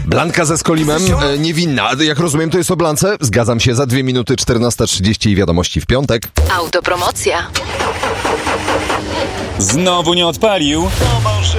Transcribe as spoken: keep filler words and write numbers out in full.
Blanka ze Skolimem, e, niewinna. Jak rozumiem, to jest o Blance? Zgadzam się, za dwie minuty czternasta trzydzieści i wiadomości w piątek. Autopromocja. Znowu nie odpalił?